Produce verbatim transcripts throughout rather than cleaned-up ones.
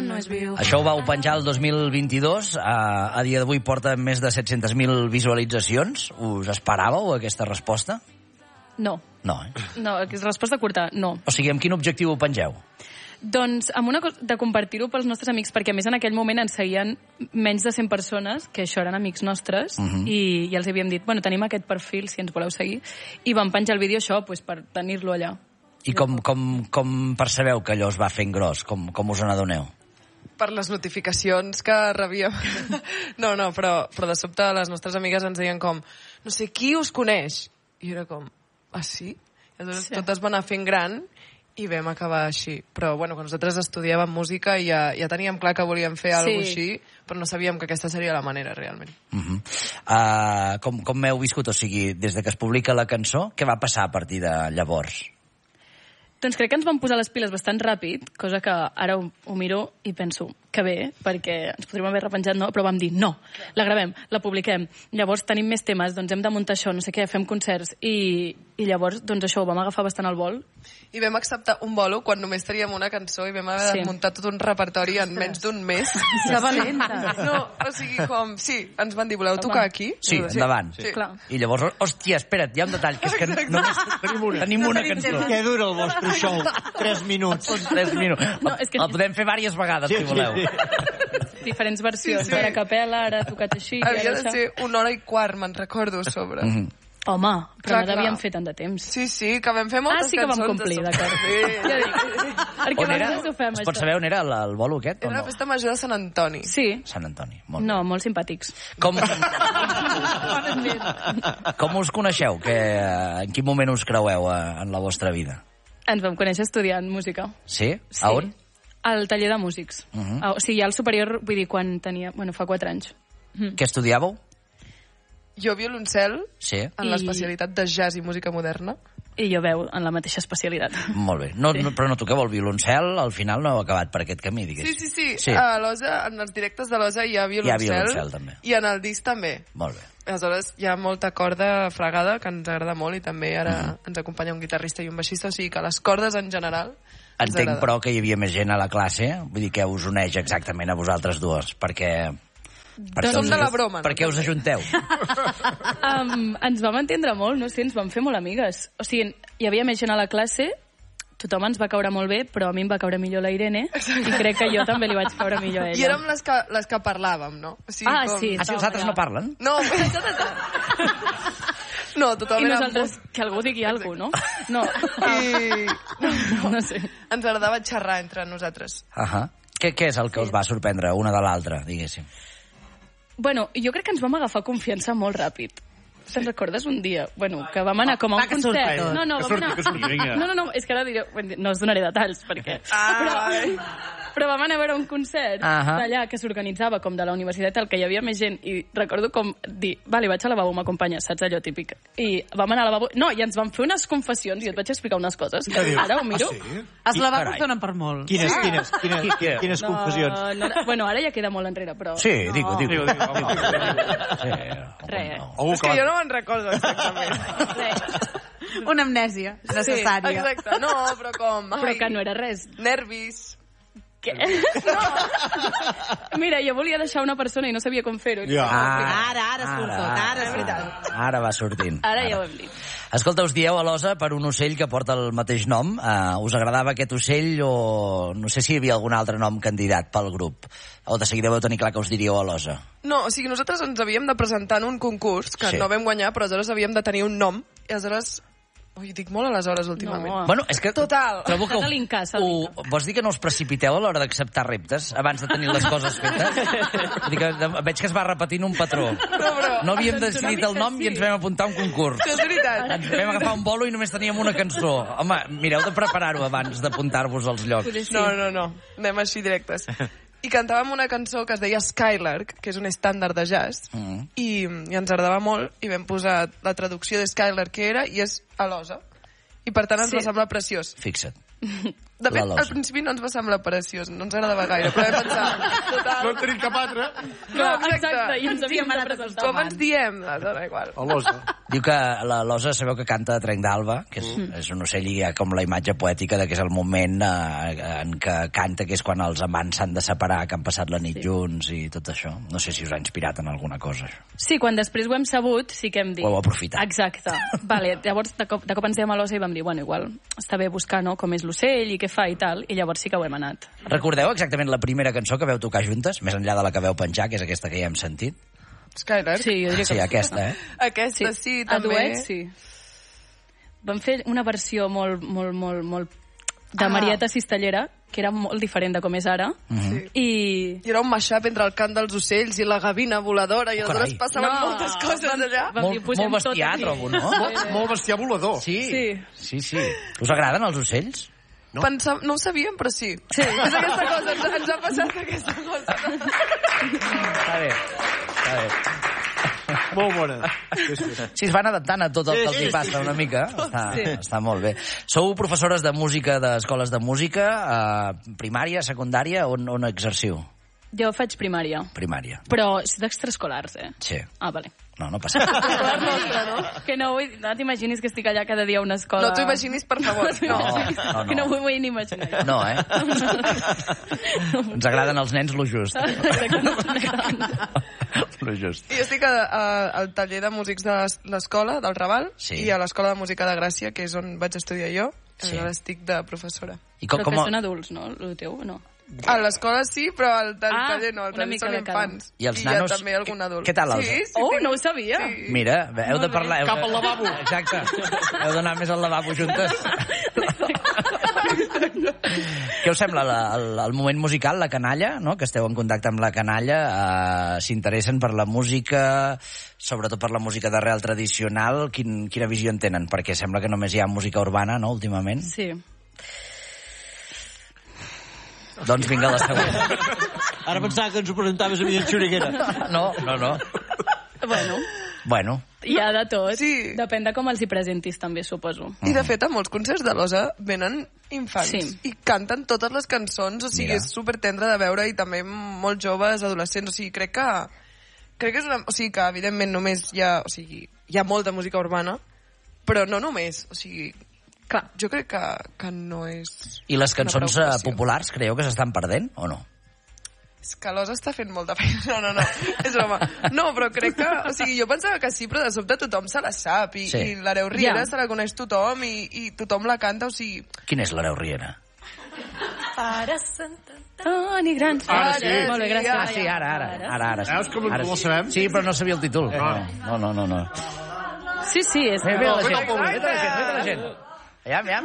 no és viu. Això ho vau penjar el dos mil vint-i-dos, a, a dia d'avui porta més de set-centes mil visualitzacions. Us esperàveu aquesta resposta? No. No, eh? No, resposta curta, no. O sigui, amb quin objectiu ho pengeu? Doncs amb una cosa de compartir-ho pels nostres amics, perquè a més en aquell moment ens seguien menys de cent persones, que això eren amics nostres, uh-huh. i, i els havíem dit, bueno, tenim aquest perfil, si ens voleu seguir, i vam penjar el vídeo això, pues, per tenir-lo allà. I com, com, com percebeu que allò es va fent gros? Com, com us n'adoneu? Per les notificacions que rebíem. No, no, però, però de sobte les nostres amigues ens deien com, no sé, qui us coneix? I era com, ah, sí? I aleshores sí. Tot es va anar fent gran i vam acabar així. Però, bueno, que nosaltres estudiàvem música i ja, ja teníem clar que volíem fer sí. alguna cosa així, però no sabíem que aquesta seria la manera, realment. Uh-huh. uh, com, com m'heu viscut? O sigui, des de que es publica la cançó, què va passar a partir de llavors? Doncs crec que ens vam posar les piles bastant ràpid, cosa que ara ho, ho miro i penso que bé, perquè ens podríem haver repenjat, no? Però vam dir, no, la gravem, la publiquem. Llavors tenim més temes, doncs hem de muntar això, no sé què, fem concerts. I, i llavors, doncs això, ho vam agafar bastant al vol. I vam acceptar un bolo quan només teníem una cançó i vam haver sí. de muntar tot un repertori en menys d'un mes. Que valenta. No, o sigui, com, sí, ens van dir, voleu tocar aquí? Sí, endavant. Sí. Clar. I llavors, hòstia, espera't, hi ha un detall, que és que només tenim una, tenim una cançó. Què dura el vostre show? Tres minuts. Tres minuts. No, és que... El podem fer diverses vegades, si voleu. Diferents versions, Sí, sí. ara a capella, ara tocat així... Havia ara de ser una hora i quart, me'n recordo, a sobre. Mm -hmm. Home, però Clar, no devíem clar. fer tant de temps. Sí, sí, que vam fer moltes Ah, sí que vam cançons. complir, de d'acord. sobre. Sí. Ja dic. Perquè On a era? vegades ho fem, Es això. pot saber on era el, el bolo aquest? Era O la no? festa major de Sant Antoni. Sí. Sant Antoni. Molt No, bé. molt simpàtics. Com, com us coneixeu? Que, en quin moment us creueu a, en la vostra vida? Ens vam conèixer estudiant música. Sí? Sí. A on? Al taller de músics. Uh -huh. Ah, o sigui, al superior, vull dir, quan tenia... Bueno, fa quatre anys. Mm. Què estudiàveu? Jo violoncel, Sí. en I- l'especialitat de jazz i música moderna. I jo veu en la mateixa especialitat. Molt bé. No, Sí. no, però no toqueu el violoncel, al final no heu acabat per aquest camí, Sí, diguéssim. sí, sí. Sí. A l'Osa, en els directes de l'Osa hi ha violoncel. Hi ha violoncel, també. I en el disc també. Molt bé. Aleshores, hi ha molta corda fregada, que ens agrada molt, i també ara Mhm. ens acompanya un guitarrista i un baixista, o sigui que les cordes en general ens Entenc, agrada. però, que hi havia més gent a la classe, vull dir que us uneix exactament a vosaltres dues, perquè... perquè Som us- de la broma, no? Per què us ajunteu? Um, ens vam entendre molt, no sé, ens vam fer molt amigues. O sigui, hi havia més gent a la classe, tothom ens va caure molt bé, però a mi em va caure millor la Irene, i crec que jo també li vaig caure millor a ella. I érem les que, les que parlàvem, no? O sigui, Ah, com... sí. Ah, si els altres no parlen? No, no, tothom I era nosaltres, molt... que algú digui alguna cosa, no? No. I... No, No sé. ens agradava xerrar entre nosaltres. Ahà. Què, què és el que us va sorprendre una de l'altra, diguéssim? Bueno, jo crec que ens vam agafar confiança molt ràpid. Te'n recordes un dia? Bueno, que vam anar com a Va, un que concert. sorpresa. No, no, Que vam surti, anar... que surti, vinga. No, no, no, és que ara diré... No us donaré detalls, perquè... Ai. Però, però vam anar a veure un concert Ahà. d'allà que s'organitzava com de la universitat, el que hi havia més gent, i recordo com dir, vale, vaig al lavabo, m'acompanyes, saps allò típic? I vam anar al lavabo... No, i ens van fer unes confessions, i et vaig explicar unes coses, que ara ho miro. Ah, sí? Els lavabos Carai. donen per molt. Quines, quines, quines, quines, quines confessions? No, no, bueno, ara ja queda molt enrere, però... Sí, digo, digo. Digo, digo, home. Sí, Res. no. És que jo no me'n recordo exactament. Una amnèsia necessària. Exacte, no, però com... Però que no era res. Nervis. Què? No. Mira, jo volia deixar una persona i no sabia com fer-ho. Ja. Ah, Ara, ara, escolta, ara, és veritat. Ara va sortint. Ara ja ho hem dit. Escolta, us dieu a l'Osa per un ocell que porta el mateix nom. Uh, us agradava aquest ocell o no sé si hi havia algun altre nom candidat pel grup? O de seguida vau tenir clar que us diríeu a l'Osa? No, o sigui, nosaltres ens havíem de presentar en un concurs, que Sí. no vam guanyar, però aleshores havíem de tenir un nom, i aleshores... Ui, dic molt aleshores, últimament. No. Bueno, és que... Total. Trobo que S'ha de linkar, s'ha de ho, linkar. vols dir que no us precipiteu a l'hora d'acceptar reptes abans de tenir les coses fetes? Vull dir que de- veig que es va repetint un patró. No, però... No havíem decidit el nom i ens vam apuntar a un concurs. És veritat. Ens vam agafar un bolo i només teníem una cançó. Home, mireu de preparar-ho abans d'apuntar-vos als llocs. Potser sí. No, no, no. Anem així directes. I cantàvem una cançó que es deia Skylark, que és un estàndard de jazz, Mm. i, i ens agradava molt, i vam posar la traducció de Skylark que era, i és a l'Osa. I per tant ens Sí. va semblar preciós. Fixa't. De fet, La Losa. al principi no ens va semblar preciós, no ens agradava gaire, però vam pensar... Total. No en tenim cap altre? No, exacte. Exacte, i ens havíem de Com presentar. ens diem? Ah, dona igual. A l'Osa. Diu que la Losa sabeu que canta a Trenc d'Alba, que és, mm. és un ocell i hi ha com la imatge poètica de que és el moment eh, en què canta, que és quan els amants s'han de separar, que han passat la nit sí. junts i tot això. No sé si us ha inspirat en alguna cosa, això. Sí, quan després ho hem sabut, sí que hem dit... Ho heu aprofitat. Exacte. Vale, llavors, de cop, de cop ens dèiem a l'Osa i vam dir, bueno, igual està bé buscar, no?, com és l'ocell i què fa i tal, i llavors sí que ho hem anat. Recordeu exactament la primera cançó que veu tocar juntes, més enllà de la que veu penjar, que és aquesta que ja hem sentit? Skylark? Sí, jo diria que sí, aquesta, eh? Aquesta sí, sí també. A duet, sí. Vam fer una versió molt, molt, molt, molt de ah. Marieta Cistellera, que era molt diferent de com és ara. Sí. I... I era un mashup entre el cant dels ocells i la gavina voladora, i aleshores Carai. passaven No, moltes coses vam- allà. vam dir, Molt, posem molt tot bestiar, aquí. trobo, no? Molt, molt bestiar volador. Sí, Sí. sí, sí. Us agraden els ocells? No? Pensa... no ho sabíem, però sí. Sí. És aquesta cosa, ens, ens ha passat aquesta cosa. Està bé, està bé. Molt bona. Sí, sí. Sí, es van adaptant a tot el Sí, que els sí, hi passa sí. una mica. Està, Sí. està molt bé. Sou professores de música d'escoles de música, eh, primària, secundària, on, on exerciu? Jo faig primària, Primària. però és d'extraescolars, eh? Sí. Ah, vale. No, no passa res. Que no, vull, no t'imaginis que estic allà cada dia a una escola... No t'ho imaginis, per favor. No, no, Que no no. m'ho vull ni imaginar. No, eh? Ens agraden els nens lo just. Lo just. I jo estic a, a, al taller de músics de l'escola, del Raval, Sí. i a l'escola de música de Gràcia, que és on vaig estudiar jo. Sí. Sí. Ara estic de professora. I com, Però com... que són adults, no? El teu, no? A l'escola sí, però al, al Ah, taller no. Al una taller mica són de cada. infants. I els I nanos, hi ha també algun què- adult. què tal els- Sí, sí, Oh, tinc- no ho sabia. Sí. Mira, heu Molt de bé. parlar... Heu Cap de... al lavabo. Exacte. Heu d'anar més al lavabo juntes. Què us sembla la, el, el moment musical, la canalla, no? Que esteu en contacte amb la canalla, eh, s'interessen per la música, sobretot per la música d'arrel tradicional, quin, quina visió en tenen? Perquè sembla que només hi ha música urbana, no?, últimament. Sí. Doncs vinga, la següent. Ara pensava que ens ho presentaves a mi en Xuriguera. No, no, no. Bueno, Bueno, hi ha de tot. Sí. Depèn de com els hi presentis, també, suposo. I de fet, a molts concerts de l'Osa venen infants Sí. i canten totes les cançons, o sigui, Mira. és supertendre de veure, i també molt joves, adolescents, o sigui, crec que crec que és una... O sigui, que evidentment només hi ha... O sigui, hi ha molta música urbana, però no només, o sigui... Clar. Jo crec que, que no és... i les una cançons eh, preocupació. populars creieu que s'estan perdent o no? És que l'Osa està fent molta feina. No, no, no, és broma. No, però crec que... O sigui, jo pensava que sí, però de sobte tothom se la sap, i, Sí. i l'Hereu Riera Ja. se la coneix tothom, i, i tothom la canta, o sigui... Quin és l'Hereu Riera? Para Santa Antoni Gran. Ara sí. Molt bé, gràcies. Ah, sí, ara, ara. Ara, ara. sí. Veus com Ara no sí. sabem? Sí, però no sabia el títol. No, no, no, no. Sí, sí, és... Ve, ve la gent, Exacte. ve la gent, ve la gent. Aviam, aviam.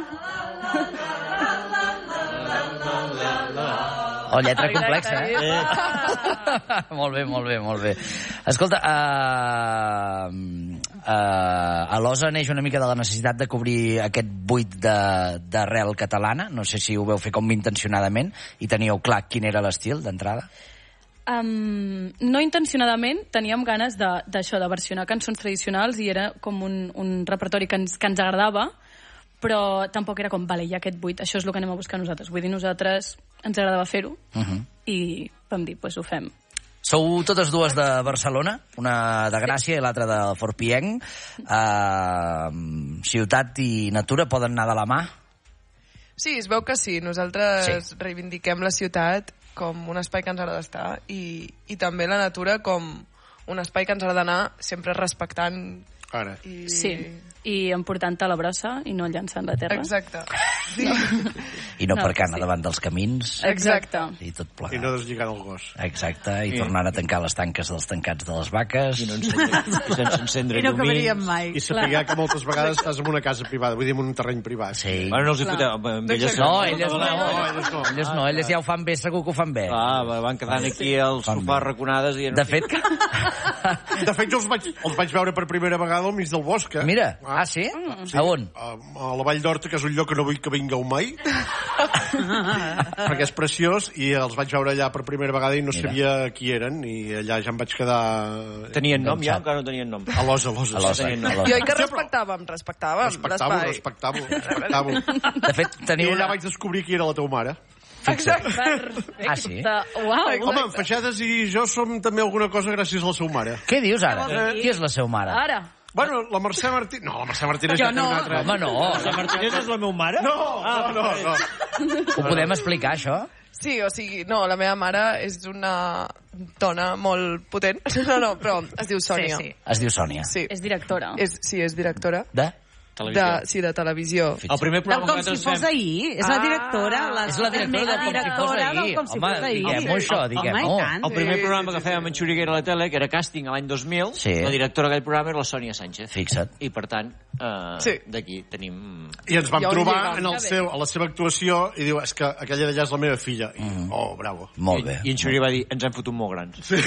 Oh, lletra complexa, eh? Molt bé, molt bé, molt bé. Escolta, uh, uh, a l'Osa neix una mica de la necessitat de cobrir aquest buit de- d'arrel catalana. No sé si ho veu fer com intencionadament i teníeu clar quin era l'estil d'entrada. Um, no intencionadament, teníem ganes de- d'això, de, de versionar cançons tradicionals, i era com un, un repertori que ens, que ens agradava, però tampoc era com, vale, hi ha aquest buit, això és el que anem a buscar nosaltres. Vull dir, nosaltres ens agradava fer-ho, Uh -huh. i vam dir, doncs ho fem. Sou totes dues de Barcelona, una de Gràcia i l'altra de Forpienc. Uh, ciutat i natura poden anar de la mà? Sí, es veu que sí. Nosaltres Sí. reivindiquem la ciutat com un espai que ens agrada estar, i, i també la natura com un espai que ens agrada anar sempre respectant. Ara. I... Sí, i emportant-te a la brossa i no llançant la terra. Exacte. Sí. I no, No, aparcant sí. davant dels camins Exacte. i tot I plegat. no deslligant el gos. Exacte, i Sí. tornant a tancar les tanques dels tancats de les vaques. I no encendre, i sense encendre I no llumins. acabaríem mai. I saber que moltes vegades estàs en una casa privada, vull dir, en un terreny privat. Sí. Bueno, no els hi fotem. Amb elles No, elles no. no, elles no. Elles no, elles ja ho fan bé, segur que ho fan bé. Ah, van quedant aquí als Fan sofàs bé. raconades i... De fet, De fet, jo els vaig, els vaig veure per primera vegada al mig del bosc. Eh? mira, ah, sí? A on? A, a la Vall d'Horta, que és un lloc que no vull que vingueu mai, perquè és preciós, i els vaig veure allà per primera vegada i no Mira. sabia qui eren, i allà ja em vaig quedar... Tenien nom ja o Enganxat. encara no tenien nom? A l'Osa, a l'Osa. A l'Osa, tenien nom. a l'Osa. Jo, i que respectàvem, respectàvem Respectavo, l'espai. respectavo, respectavo. De fet, I teniu allà una... vaig descobrir qui era la teva mare. Exacte. Perfecte. Ah, sí? Uau. Home, en Feixades i jo som també alguna cosa gràcies a la seva mare. Què dius ara? Qui és la seva mare? Ara. Bueno, la Mercè Martí... No, la Mercè Martínez Jo ja té no. una altra... Home, no. La Martínez és la meva mare? No, no, no, no. Ho podem explicar, això? Sí, o sigui, no, la meva mare és una dona molt potent. No, no, però es diu Sònia. Sí, sí. Es diu Sònia. Sí, És directora. és, sí, és directora. De? De, sí, de televisió. El primer Del programa com que si nosaltres fos fem... ahir. És la directora. La, És la directora del com si fos ahir. del com si Home, fos ahir. diguem-ho això, Home, diguem-ho. i tant. El primer Sí, programa sí, que sí, fèiem en Xuriguera a la tele, que era càsting a l'any dos mil, Sí. la directora d'aquell programa era la Sònia Sánchez. Fixa't. I, per tant, eh, Sí. d'aquí tenim... I ens vam Hi ha un trobar lligam. en el seu, a la seva actuació i diu, és que aquella d'allà és la meva filla. I, oh, bravo. Molt bé. I en Xuriguera va dir, ens hem fotut molt grans. Sí.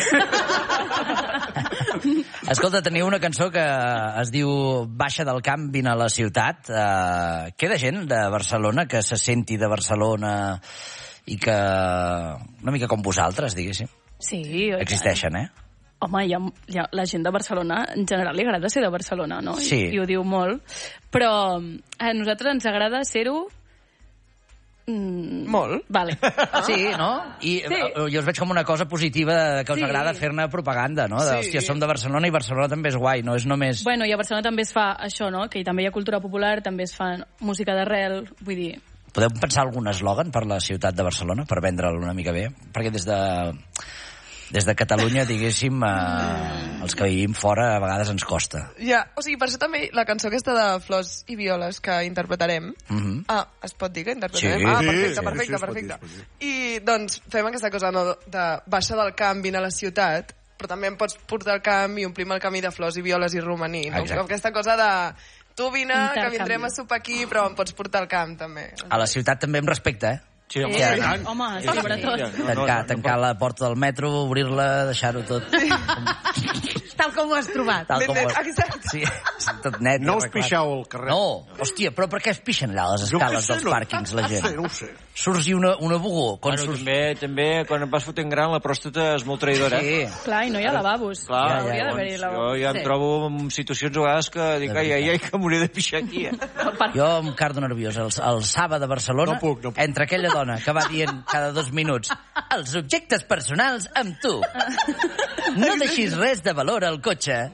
Escolta, teniu una cançó que es diu Baixa del camp, vine a la ciutat. Uh, queda gent de Barcelona que se senti de Barcelona i que... una mica com vosaltres, diguéssim. Sí, oi tant. Existeixen, eh? Home, hi ha, hi ha, la gent de Barcelona, en general, li agrada ser de Barcelona, no? Sí. I, i ho diu molt. Però a nosaltres ens agrada ser-ho... Mm, Molt. Vale. Sí, no? I Sí. eh, jo us veig com una cosa positiva de que us Sí. agrada fer-ne propaganda, no? De, Sí. hòstia, som de Barcelona i Barcelona també és guai, no és només... Bueno, i a Barcelona també es fa això, no? Que també hi ha cultura popular, també es fa música d'arrel, vull dir... Podeu pensar algun eslògan per la ciutat de Barcelona, per vendre'l una mica bé? Perquè des de... Des de Catalunya, diguéssim, eh, els que vivim fora a vegades ens costa. Ja, o sigui, per això també la cançó aquesta de Flors i Violes que interpretarem... Mhm. Ah, es pot dir que interpretarem? Sí. Ah, Sí, perfecte, sí, perfecte, sí, es pot dir, perfecte. es pot dir. I, doncs, fem aquesta cosa no, de baixar del camp, vine a la ciutat, però també em pots portar al camp i omplim el camí de flors i violes i romaní. No? Exacte. Aquesta cosa de... Tu vine, que Intercanvi. vindrem a sopar aquí, però em pots portar al camp, també. A la ciutat també amb respecte, eh? Sí, home, Eh, sí. home, Sí, sí, sobretot. sí. Tancar, tancar la porta del metro, obrir-la, deixar-ho tot... Tal com ho has trobat. Tal com... Ben net, exacte. Sí, tot net. No us arreglat. pixeu al carrer. No, hòstia, però per què es pixen allà a les Jo què escales sé, dels no- pàrquings, la No sé, gent? no ho sé. Surts i una, una bugó. Quan Bueno, surts... també, també, quan et vas fotent gran, la pròstata és molt traïdora. Sí. Clar, i no hi ha lavabos. Clar, Ja, ja, Hauria llavors, d'haver-hi jo lavabos. ja em Sí. trobo en situacions a vegades que dic, ai, ai, ai, que m'hauré de pixar aquí. Eh? Jo em cardo nerviós. El, el Saba de Barcelona, No puc, no puc. entre aquella dona que va dient cada dos minuts els objectes personals amb tu. No deixis res de valor al cotxe.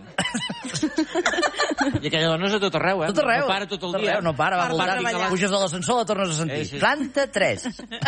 I aquella dona és a tot arreu, eh? Tot arreu. No para tot el Tot dia. arreu, no para, va Para voltant. treballar. Puges a l'ascensor, la tornes a sentir. Eh, sí. Planta tres.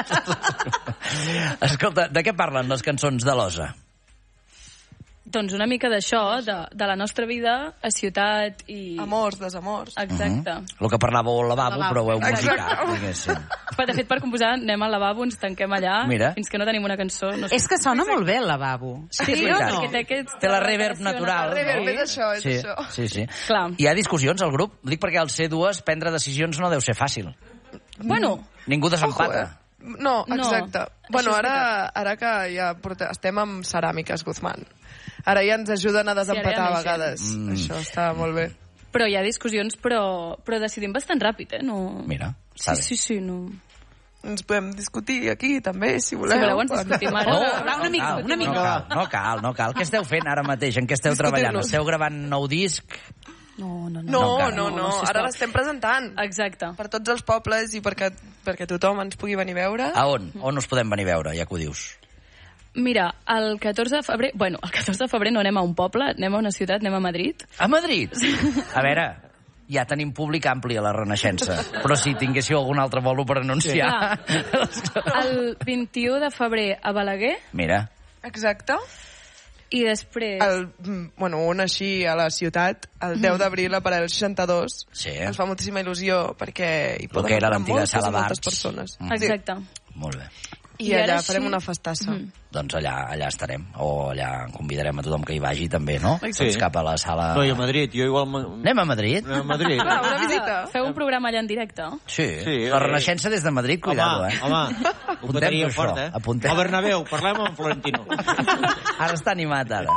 Escolta, de què parlen les cançons de l'Osa? Doncs una mica d'això, de, de la nostra vida a ciutat i... Amors, desamors. Exacte. El que parlàveu al lavabo, Lavabo. però ho heu musicat, Exacte. diguéssim. Però, de fet, per composar, anem al lavabo, ens tanquem allà, Mira. fins que no tenim una cançó. No sé. És que sona molt bé el lavabo. Sí, és veritat. perquè té, aquest, Té la reverb natural. La reverb no? és això, és sí, això. Sí, sí. Clar. Hi ha discussions al grup? Ho dic perquè al ser dues, prendre decisions no deu ser fàcil. Bueno, Ningú desempata. Ojo, eh? No, No, exacte. això bueno, és ara, ara que ja porta, estem amb ceràmiques Guzmán. Ara ja ens ajuden a desempatar Sí, ara a ja no hi vegades. Mm. Això està molt bé. però hi ha discussions, però, però decidim bastant ràpid, eh? No... Mira, està Sí, bé. sí, sí, no... Ens podem discutir aquí, també, si voleu. Si voleu, ens discutim ara. No, Va, una mica, cal, una mica. No cal, no cal, no cal. Què esteu fent ara mateix? En què esteu treballant? Discutir-nos. Esteu gravant nou disc? No, no, no. No, encara. no, no, No, sisplau. ara l'estem presentant. Exacte. Per tots els pobles i perquè, perquè tothom ens pugui venir a veure. A on? On us podem venir a veure, ja que ho dius? Mira, el catorze de febrer... Bueno, el catorze de febrer no anem a un poble, anem a una ciutat, anem a Madrid. A Madrid? A veure, ja tenim públic ampli a la Renaixença, però si tinguéssiu algun altre bolo per anunciar... El vint-i-u de febrer a Balaguer Mira, Exacte. i després... El, mm, bueno, un així a la ciutat, el deu d'abril a Paral seixanta-dos. Sí. Ens fa moltíssima il·lusió perquè hi El poden que era entrar l'antiga moltes, sala moltes d'arts. persones. Mm. Exacte. molt bé. I, I ara allà sí- farem una festassa. Mhm. Doncs allà allà estarem, o allà convidarem a tothom que hi vagi també, no? Sí. Doncs cap a la sala... No, i a Madrid, jo igual... me- Anem a Madrid? Anem a Madrid. Ah, una visita. Feu un programa allà en directe? Sí, Sí, la eh. Renaixença des de Madrid, cuidado, home, eh? home, ho Apuntem-nos petaria això, fort, eh? apuntem. Al Bernabéu, parlem amb Florentino. Ara està animat, ara.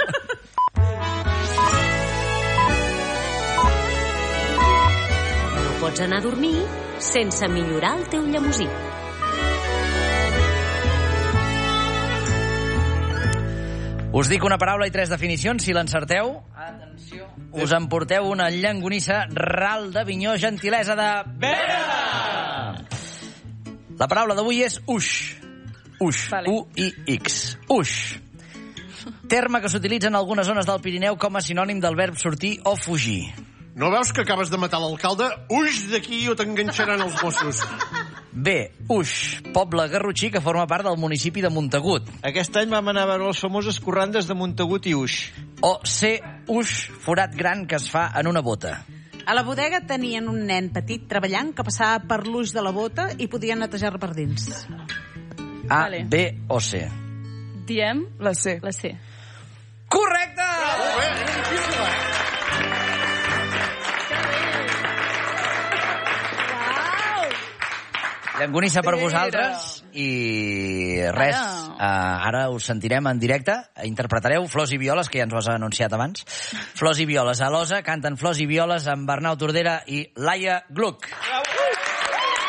No pots anar a dormir sense millorar el teu llemosí. Us dic una paraula i tres definicions, si l'encerteu, atenció, us emporteu una llangonissa ral d'Avinyó, gentilesa de... Vera! La paraula d'avui és uix. Uix. Vale. U I X. Uix. Terme que s'utilitza en algunes zones del Pirineu com a sinònim del verb sortir o fugir. No veus que acabes de matar l'alcalde? Uix d'aquí o t'enganxaran els Mossos. B. Uix, poble garrotxí que forma part del municipi de Montagut. Aquest any vam anar a veure les famoses corrandes de Montagut i Uix. O C. Uix, forat gran que es fa en una bota. A la bodega tenien un nen petit treballant que passava per l'uix de la bota i podia netejar-la per dins. A, Vale. B o C. Diem La C. la C. Correcte! Llangonissa per vosaltres i res, Ara. uh, ara us sentirem en directe, interpretareu Flors i Violes, que ja ens ho has anunciat abans. Flors i Violes a l'Osa, canten Flors i Violes amb Arnau Tordera i Laia Gluck. Bravo!